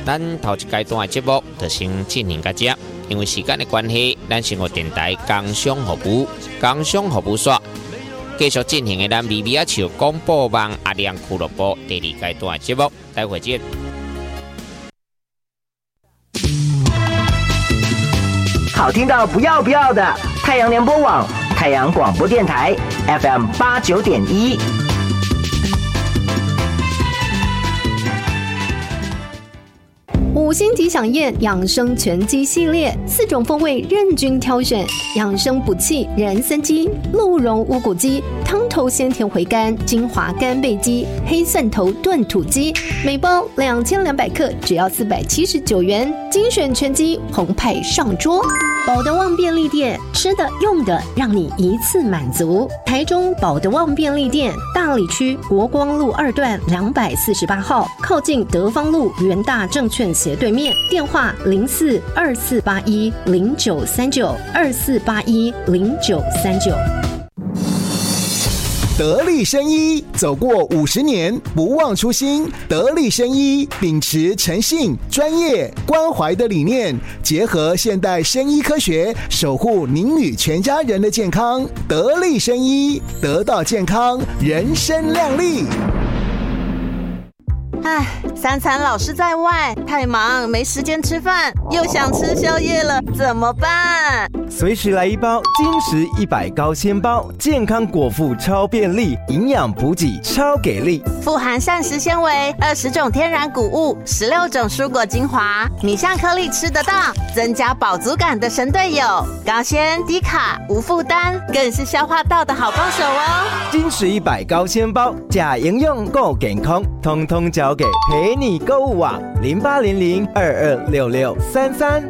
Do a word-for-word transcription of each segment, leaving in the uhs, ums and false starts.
咱头一阶段的节目就先进行到这，因为时间的关系，咱先和电台工商服务、工商服务说继续进行的咱微微球广播网阿亮俱乐部第二阶段的节目，待会见。 好听到不要不要的，太阳联播网、太阳广播电台 F M 八九点一。 五星级享宴养生全鸡系列，四种风味任君挑选，养生补气人参鸡、鹿茸乌骨鸡、汤头鲜甜回甘精华干贝鸡、黑蒜头炖土鸡，每包两千两百克，只要四百七十九元，精选全鸡澎湃上桌。保德旺便利店，吃的用的让你一次满足。台中保德旺便利店，大里区国光路二段两百四十八号，靠近德芳路元大证券斜对面，电话零四二四八一零九三九二四八一零九三九。 得力生医走过五十年，不忘初心。得力生医秉持诚信、专业、关怀的理念，结合现代生医科学，守护您与全家人的健康。得力生医，得到健康，人生亮丽。 唉，三餐老是在外，太忙没时间吃饭，又想吃宵夜了，怎么办？ 随时来一包金石一百高纤包，健康果腹超便利，营养补给超给力， 富含膳食纤维，二十种天然谷物，十六种蔬果精华，米香颗粒吃得到，增加饱足感的神队友，高纤低卡无负担，更是消化道的好帮手哦。 金石一百高纤包，假营养够健康，通通交给陪你购物网零八零零二二六六三三。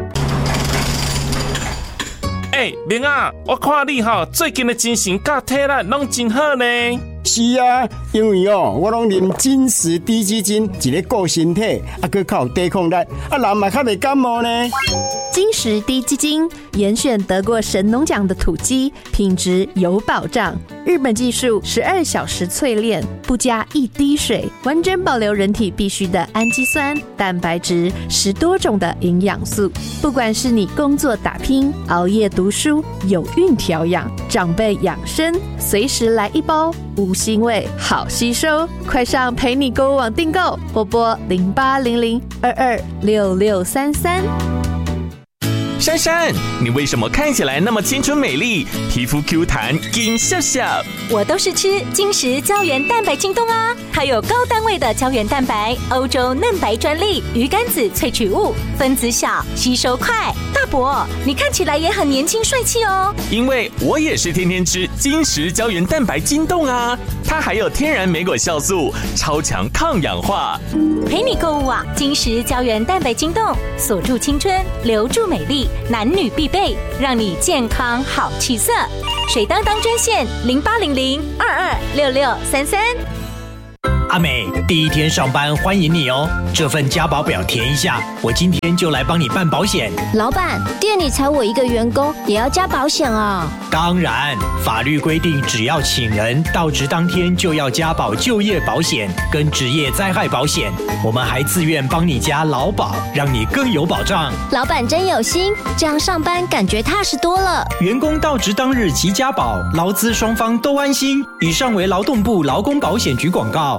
哎、欸，明啊，我看你哈最近的精神甲体力拢真好呢。 是啊，因为哦，我拢啉金石低基金，一个顾身体，啊，佮较有抵抗力，啊，人嘛较袂感冒呢。 金石低基金严选得过神农奖的土鸡，品质有保障。日本技术十二小时淬炼，不加一滴水，完整保留人体必需的氨基酸、蛋白质，十多种的营养素。不管是你工作打拼、熬夜读书、有孕调养、长辈养生，随时来一包，无腥味，好吸收。快上陪你购物网订购，或拨零八零零二二六六三三。 珊珊，你为什么看起来那么青春美丽，皮肤 Q 弹，金笑笑？ 我都是吃金石胶原蛋白晶冻啊，它有高单位的胶原蛋白，欧洲嫩白专利，鱼肝子萃取物，分子小，吸收快。大伯，你看起来也很年轻帅气哦。 因为我也是天天吃金石胶原蛋白晶冻啊，它还有天然莓果酵素，超强抗氧化。 陪你购物网，金石胶原蛋白晶冻，锁住青春，留住美丽。男女必备，让你健康好气色。水当当专线零八零零二二六六三三。 阿美，第一天上班欢迎你哦！这份加保表填一下，我今天就来帮你办保险。 老板，店里才我一个员工，也要加保险啊？ 当然，法律规定，只要请人到职当天就要加保就业保险跟职业灾害保险。我们还自愿帮你加劳保，让你更有保障。 老板真有心，这样上班感觉踏实多了。 员工到职当日即加保，劳资双方都安心。以上为劳动部劳工保险局广告。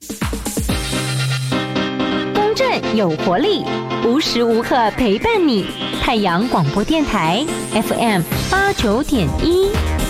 公正有活力，无时无刻陪伴你。太阳广播电台 F M 八九点一。